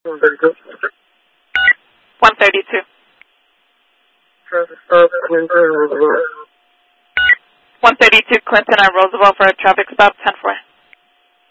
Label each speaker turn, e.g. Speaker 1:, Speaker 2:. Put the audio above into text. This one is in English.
Speaker 1: 132.
Speaker 2: 132.
Speaker 1: Traffic stop, Clinton, Roosevelt.
Speaker 2: 132 Clinton and Roosevelt for a traffic stop, 10-4.